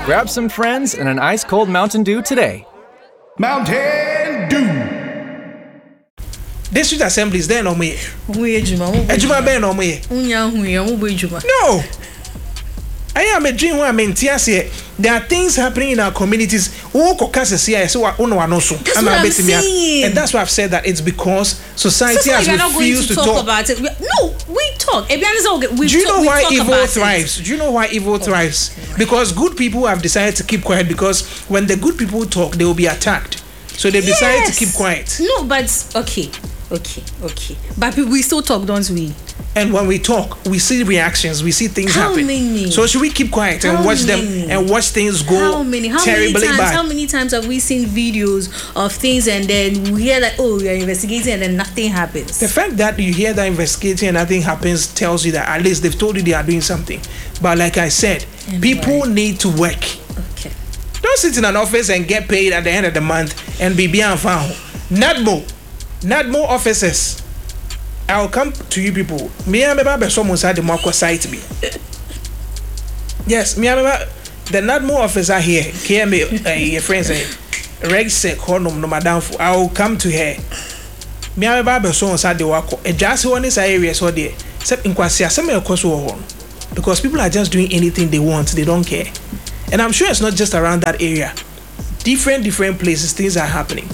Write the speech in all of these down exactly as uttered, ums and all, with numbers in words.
Grab some friends and an ice-cold Mountain Dew today. Mountain Dew. District assemblies, then no me. We ejuma. Ejuma be no me. Unya huya mo be ejuma. No. I am a dream where I mean, there are things happening in our communities. Oh, so that's what I'm saying. And that's why I've said that it's because society so has refused to, to talk, talk about it. No, we talk. We Do you know talk, why evil thrives? It. Do you know why evil oh, thrives? right. Because good people have decided to keep quiet, because when the good people talk, they will be attacked. So they've yes. decided to keep quiet. No, but okay. Okay, okay. But we still talk, don't we? And when we talk, we see reactions, we see things how happen. Many? So should we keep quiet how and watch many? them and watch things go how many? How terribly many times, bad? How many times have we seen videos of things and then we hear that, oh, we are investigating and then nothing happens? The fact that you hear that investigating and nothing happens tells you that at least they've told you they are doing something. But like I said, and people why? need to work. Okay. Don't sit in an office and get paid at the end of the month and be beyond found. Not more. Not more officers. I'll come to you people. Me and my baby someone said the Marco site me. Yes, me and my the not more officer here. Came me your friends say Reg say honum no madam. I'll come to her. Me and my baby someone said the work. A just one is area so there. Except in Kwasia, some of course one. Because people are just doing anything they want, they don't care. And I'm sure it's not just around that area. Different different places things are happening.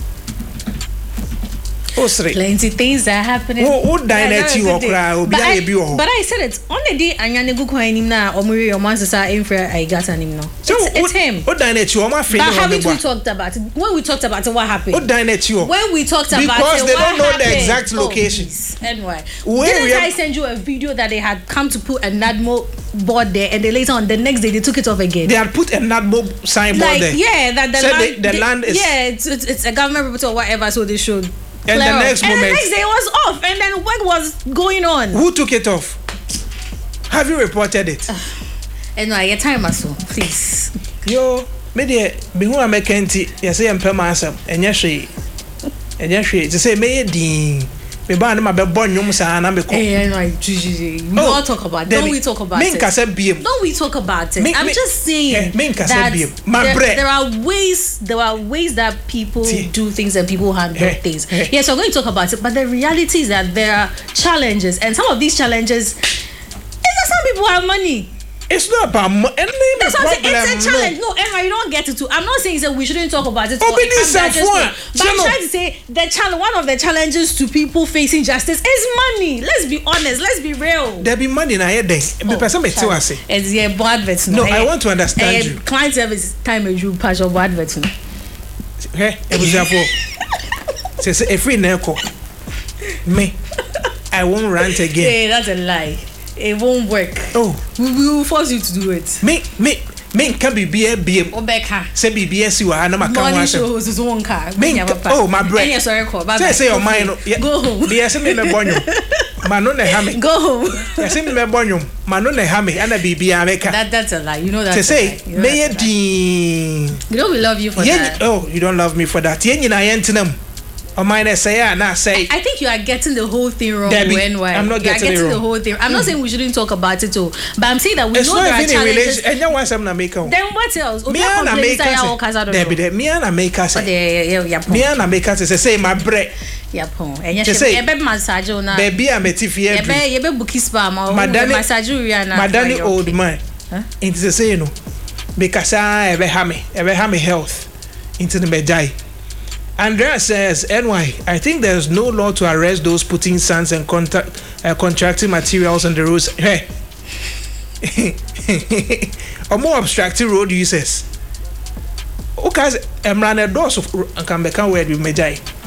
Oh, sorry. Plenty things are happening. Oh, oh, dynasty or cry, but I, but I said it on the day and you go him now or Maria or Manchester infra I got an him now. So it's, it's him. Oh, dynasty or my friend. But haven't we talked about it? When we talked about it, what happened? Oh, dynasty. When we talked about because it, they what don't know happened? the exact location. Oh, anyway, Where didn't I send you a video that they had come to put a NADMO board there and then later on the next day they took it off again? They had put a NADMO signboard like, there. Yeah, that the so land, the, the they, land is. Yeah, it's, it's, it's a government property or whatever, so they should. And the next and moment, the next day it was off, and then what was going on? Who took it off? Have you reported it? Uh, anyway, your time or so, please. Yo, me de be who am Kenti. You say I'm permanent, and yes, she, and yes, she. To say me di. Me ba na ma be born nyum sa na me ko. Eh, no, we don't talk about. Don't we talk about it? Don't we talk about it? I'm just saying that there, there are ways. There are ways that people do things and people handle things. Yes, we're going to talk about it, but the reality is that there are challenges, and some of these challenges is that some people have money. It's not about money. That's what I'm saying. It's a challenge. No, Emma, you don't get it too. I'm not saying that we shouldn't talk about it. Oh, but this I'm just but I'm trying to say the challenge. One of the challenges to people facing justice is money. Let's be honest. Let's be real. There be money in here. Then, oh, it's yeah, adverts. No, I want to understand uh, you. Client service time is you patch of adverts. Hey, it was therefore. Say, say, free neko. Me, I won't rant again. Hey, that's a lie. It won't work. Oh, we, we will force you to do it. Me, me, me can be B A B M. Obeka. Say B B S you are na maka one. Money shows is one car. Me, oh my bread. Yes, sorry, call. Say say your mind. Go home. Be say me me bonyo. Mano ne hame. Go home. Say me me bonyo. Mano ne hame. Ana B B America. That that's a lie. You know that. Say say me di. You know we love you for that. Oh, you don't love me for that. Yen na yentinam. Or mine say yeah, nah say. I think you are getting the whole thing wrong. Debbie, when why? I'm not you getting, are getting it wrong. the whole thing. I'm mm. not saying we shouldn't talk about it too, but I'm saying that we it's know there are challenges. And you want some na make. Then what else? Me na make us. Debbie, me na make us. Me na make us say my bread. Yapon. And you say ebe massage na. Baby, I'm a T V. Ebe ebe buki spa ma. Massage ria na. Madani old man. Into the say no. Because I ebe hame, ebe hame health. Into the medai. Andrea says, N Y, I think there's no law to arrest those putting sands and contact, uh, contracting materials on the roads. Hey. Or more obstructive road users. Okay, I'm running a doors of Kambeka where we may die.